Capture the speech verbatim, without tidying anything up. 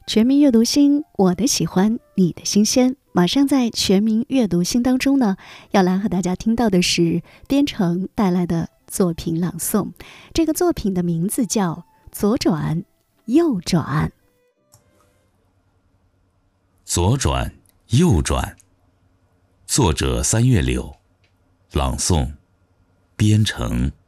全民阅读星，我的喜欢，你的新鲜。马上在全民阅读星当中呢，要来和大家听到的是编程带来的作品朗诵。这个作品的名字叫《左转右转》。 左转右转，作者三月柳，朗诵编程。